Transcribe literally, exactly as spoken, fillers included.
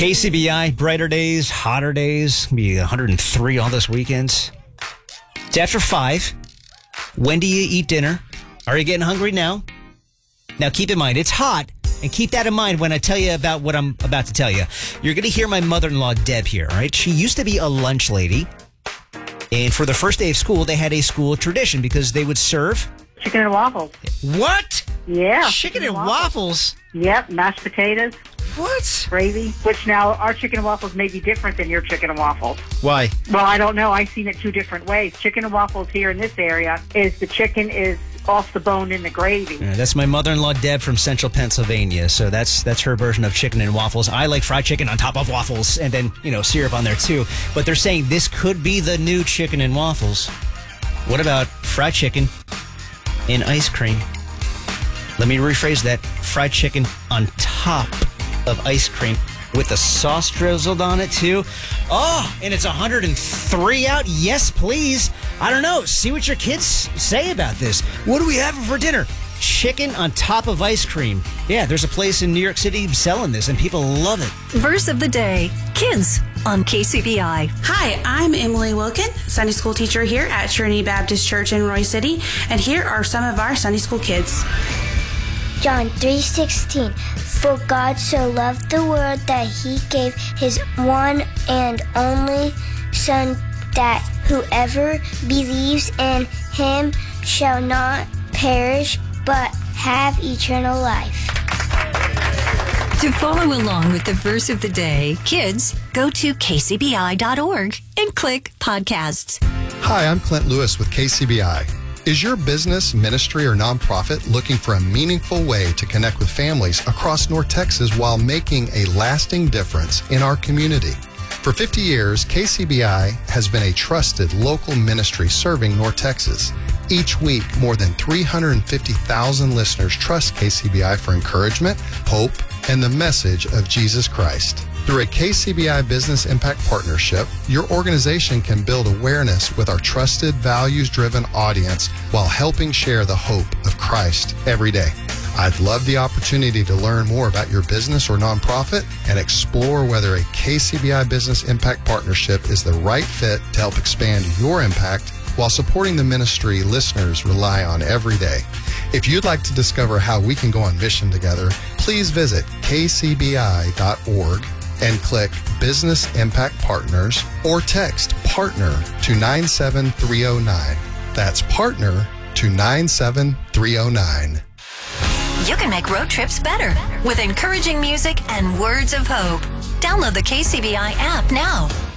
K C B I, brighter days, hotter days. It'll be one hundred three all this weekend. It's after five. When do you eat dinner? Are you getting hungry now? Now, keep in mind, it's hot. And keep that in mind when I tell you about what I'm about to tell you. You're going to hear my mother-in-law, Deb, here, all right? She used to be a lunch lady. And for the first day of school, they had a school tradition because they would serve... Chicken and waffles. What? Yeah. Chicken and waffles? Yep, mashed potatoes. What? Gravy. Which now, our chicken and waffles may be different than your chicken and waffles. Why? Well, I don't know. I've seen it two different ways. Chicken and waffles here in this area is the chicken is off the bone in the gravy. Yeah, that's my mother-in-law, Deb, from Central Pennsylvania. So that's that's her version of chicken and waffles. I like fried chicken on top of waffles and then, you know, syrup on there too. But they're saying this could be the new chicken and waffles. What about fried chicken and ice cream? Let me rephrase that. Fried chicken on top of ice cream with the sauce drizzled on it too. Oh, and it's one hundred three out. Yes, please. I don't know. See what your kids say about this. What do we have for dinner? Chicken on top of ice cream. Yeah, there's a place in New York City selling this, and people love it. Verse of the day, kids on K C B I. Hi, I'm Emily Wilkin, Sunday school teacher here at Trinity Baptist Church in Roy City, and here are some of our Sunday school kids. John three sixteen. For God so loved the world that he gave his one and only Son, that whoever believes in him shall not perish but have eternal life. To follow along with the verse of the day, kids, go to k c b i dot org and click podcasts. Hi, I'm Clint Lewis with K C B I. Is your business, ministry, or nonprofit looking for a meaningful way to connect with families across North Texas while making a lasting difference in our community? For fifty years, K C B I has been a trusted local ministry serving North Texas. Each week, more than three hundred fifty thousand listeners trust K C B I for encouragement, hope, and the message of Jesus Christ. Through a K C B I Business Impact Partnership, your organization can build awareness with our trusted, values-driven audience while helping share the hope of Christ every day. I'd love the opportunity to learn more about your business or nonprofit and explore whether a K C B I Business Impact Partnership is the right fit to help expand your impact while supporting the ministry listeners rely on every day. If you'd like to discover how we can go on mission together, please visit k c b i dot org and click Business Impact Partners or text PARTNER to nine seven three oh nine. That's PARTNER to nine seven three oh nine. You can make road trips better with encouraging music and words of hope. Download the K C B I app now.